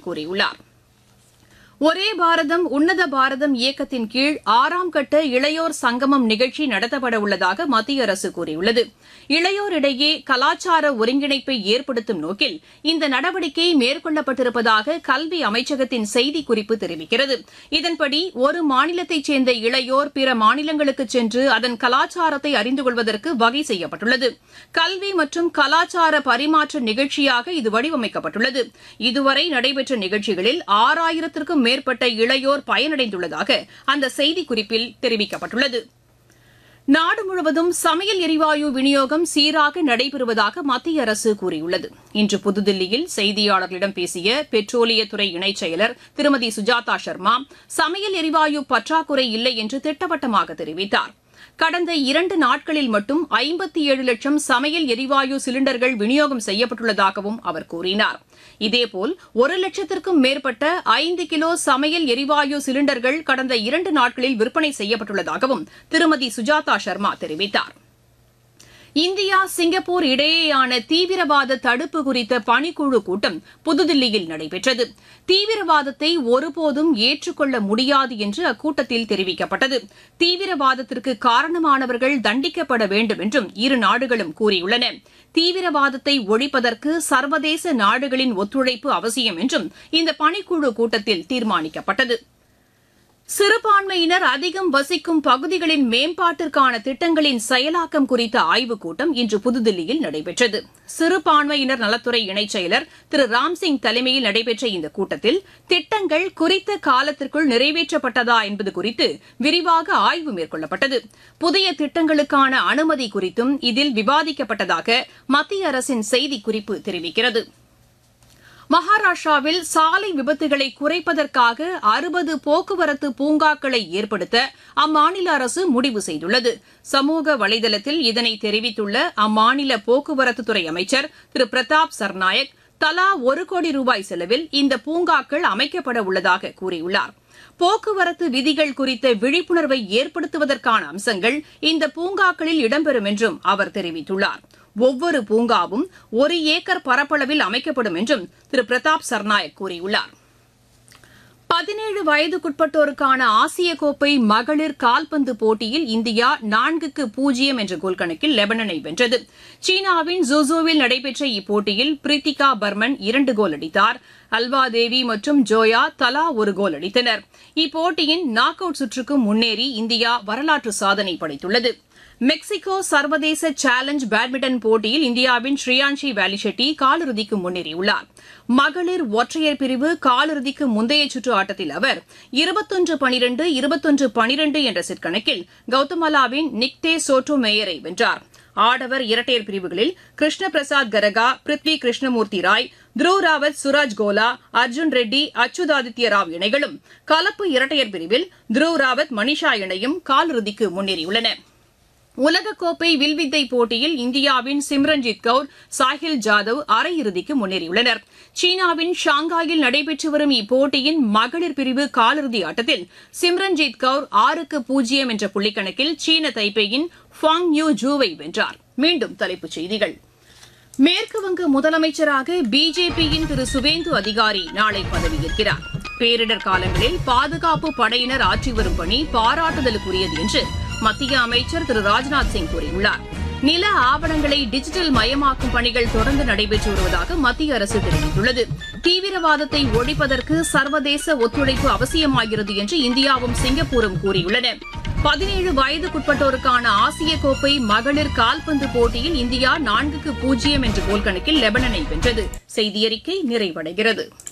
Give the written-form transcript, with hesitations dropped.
சீதாராமன் கூறியுள்ளார். ஒரே பாரதம் உன்னத பாரதம் இயக்கத்தின் கீழ் 6ஆம் கட்ட இளையோர் சங்கமம் நிகழ்ச்சி நடத்தப்பட உள்ளதாக மத்திய அரசு கூறியுள்ளது. இளையோரிடையே கலாச்சார ஒருங்கிணைப்பை ஏற்படுத்தும் நோக்கில் இந்த நடவடிக்கை மேற்கொள்ளப்பட்டிருப்பதாக கல்வி அமைச்சகத்தின் செய்திக்குறிப்பு தெரிவிக்கிறது. இதன்படி ஒரு மாநிலத்தைச் சேர்ந்த இளையோர் பிற மாநிலங்களுக்கு சென்று அதன் கலாச்சாரத்தை அறிந்து கொள்வதற்கு வகை செய்யப்பட்டுள்ளது. கல்வி மற்றும் கலாச்சார பரிமாற்ற நிகழ்ச்சியாக இது வடிவமைக்கப்பட்டுள்ளது. இதுவரை நடைபெற்ற நிகழ்ச்சிகளில் 6000த்திற்கும் மேற்பட்ட இளையோர் பயனடைந்துள்ளதாக அந்த செய்திக்குறிப்பில் தெரிவிக்கப்பட்டுள்ளது. நாடு முழுவதும் சமையல் எரிவாயு விநியோகம் சீராக நடைபெறுவதாக மத்திய அரசு கூறியுள்ளது. இன்று புதுதில்லியில் செய்தியாளர்களிடம் பேசிய பெட்ரோலியத்துறை இணைச் செயலர் திருமதி சுஜாதா சர்மா, சமையல் எரிவாயு பற்றாக்குறை இல்லை என்று திட்டவட்டமாக தெரிவித்தார். கடந்த 2 நாட்களில் மட்டும் 57 லட்சம் சமையல் எரிவாயு சிலிண்டர்கள் விநியோகம் செய்யப்பட்டுள்ளதாகவும் அவர் கூறினார். இதேபோல் 1 லட்சத்திற்கும் மேற்பட்ட 5 கிலோ சமையல் எரிவாயு சிலிண்டர்கள் கடந்த 2 நாட்களில் விற்பனை செய்யப்பட்டுள்ளதாகவும் திருமதி சுஜாதா சர்மா தெரிவித்தார். இந்தியா சிங்கப்பூர் இடையேயான தீவிரவாத தடுப்பு குறித்த பணிக்குழு கூட்டம் புதுதில்லியில் நடைபெற்றது. தீவிரவாதத்தை ஒருபோதும் ஏற்றுக்கொள்ள முடியாது என்று அக்கூட்டத்தில் தெரிவிக்கப்பட்டது. தீவிரவாதத்திற்கு காரணமானவர்கள் தண்டிக்கப்பட வேண்டும் என்றும் இரு நாடுகளும் கூறியுள்ளன. தீவிரவாதத்தை ஒழிப்பதற்கு சர்வதேச நாடுகளின் ஒத்துழைப்பு அவசியம் என்றும் இந்த பணிக்குழு கூட்டத்தில் தீர்மானிக்கப்பட்டது. சிறுபான்மையினர் அதிகம் வசிக்கும் பகுதிகளின் மேம்பாட்டிற்கான திட்டங்களின் செயலாக்கம் குறித்த ஆய்வுக் கூட்டம் இன்று புதுதில்லியில் நடைபெற்றது. சிறுபான்மையினர் நலத்துறை இணைச் செயலர் திரு ராம்சிங் தலைமையில் நடைபெற்ற இந்த கூட்டத்தில் திட்டங்கள் குறித்த காலத்திற்குள் நிறைவேற்றப்பட்டதா என்பது குறித்து விரிவாக ஆய்வு மேற்கொள்ளப்பட்டது. புதிய திட்டங்களுக்கான அனுமதி குறித்தும் இதில் விவாதிக்கப்பட்டதாக மத்திய அரசின் செய்திக்குறிப்பு தெரிவிக்கிறது. மகாராஷ்டிராவில் சாலை விபத்துகளை குறைப்பதற்காக 60 போக்குவரத்து பூங்காக்களை ஏற்படுத்த அம்மாநில அரசு முடிவு செய்துள்ளது. சமூக வலைதளத்தில் இதனை தெரிவித்துள்ள அம்மாநில போக்குவரத்துத்துறை அமைச்சர் திரு பிரதாப் சர்நாயக், தலா 1 கோடி ரூபாய் செலவில் இந்த பூங்காக்கள் அமைக்கப்பட உள்ளதாக கூறியுள்ளார். போக்குவரத்து விதிகள் குறித்த விழிப்புணர்வை ஏற்படுத்துவதற்கான அம்சங்கள் இந்த பூங்காக்களில் இடம்பெறும் என்றும் அவர் தெரிவித்துள்ளார். ஒவ்வொரு பூங்காவும் 1 ஏக்கர் பரப்பளவில் அமைக்கப்படும் என்றும் திரு பிரதாப் சர்நாயக் கூறியுள்ளார். 17 வயதுக்குட்பட்டோருக்கான ஆசிய கோப்பை மகளிர் கால்பந்து போட்டியில் இந்தியா 4-0 என்ற கோல் கணக்கில் லெபனனை வென்றது. சீனாவின் ஜூசூவில் நடைபெற்ற இப்போட்டியில் பிரித்திகா பர்மன் 2 கோல் அடித்தார். அல்வா தேவி மற்றும் ஜோயா தலா 1 கோல் அடித்தனர். இப்போட்டியின் நாக் அவுட் சுற்றுக்கு முன்னேறி இந்தியா வரலாற்று சாதனை படைத்துள்ளது. மெக்சிகோ சர்வதேச சேலஞ்ச் பேட்மிண்டன் போட்டியில் இந்தியாவின் ஸ்ரீயான்ஷி வேலிஷெட்டி காலிறுதிக்கு முன்னேறியுள்ளார். மகளிர் ஒற்றையர் பிரிவு காலிறுதிக்கு முந்தைய சுற்று ஆட்டத்தில் அவர் 21-12, 21-12 என்ற செட் கணக்கில் கவுதமாலாவின் நிக்தே சோட்டோ மேயரை வென்றார். ஆடவர் இரட்டையர் பிரிவுகளில் கிருஷ்ண பிரசாத் கரகா, பிருத்வி கிருஷ்ணமூர்த்தி ராய், துருவ் ராவத், சுராஜ் கோலா, அர்ஜுன் ரெட்டி, அச்சுதாதித்ய ராவ் இணைகளும், கலப்பு இரட்டையர் பிரிவில் துருவ் ராவத், மனிஷா இணையும் காலிறுதிக்கு முன்னேறியுள்ளன. உலகக்கோப்பை வில்வித்தை போட்டியில் இந்தியாவின் சிம்ரன்ஜித் கவுர், சாஹில் ஜாதவ் அரையிறுதிக்கு முன்னேறியுள்ளனர். சீனாவின் ஷாங்காயில் நடைபெற்று வரும் இப்போட்டியின் மகளிர் பிரிவு காலிறுதி ஆட்டத்தில் சிம்ரன்ஜித் கவுர் 6-0 என்ற புள்ளிக்கணக்கில் சீன தைப்பேயின் ஃபாங் யூ ஜூவை வென்றார். மீண்டும் தலைப்புச் செய்திகள். மேற்குவங்க முதலமைச்சராக பிஜேபியின் திரு சுவேந்து அதிகாரி நாளை பதவியேற்கிறார். பேரிடர் காலங்களில் பாதுகாப்பு படையினர் ஆற்றி வரும் பணி பாராட்டுதலுக்குரியது என்று மத்திய அமைச்சர் திரு ராஜ்நாத் சிங் கூறியுள்ளார். நில ஆவணங்களை டிஜிட்டல் மயமாக்கும் பணிகள் தொடர்ந்து நடைபெற்று வருவதாக மத்திய அரசு தெரிவித்துள்ளது. தீவிரவாதத்தை ஒழிப்பதற்கு சர்வதேச ஒத்துழைப்பு அவசியமாகிறது என்று இந்தியாவும் சிங்கப்பூரும் கூறியுள்ளன. 17 வயதுக்குட்பட்டோருக்கான ஆசிய கோப்பை மகளிர் கால்பந்து போட்டியில் இந்தியா 4-0 என்ற கோல் கணக்கில் லெபனனை வென்றது. செய்தியறிக்கை நிறைவடைகிறது.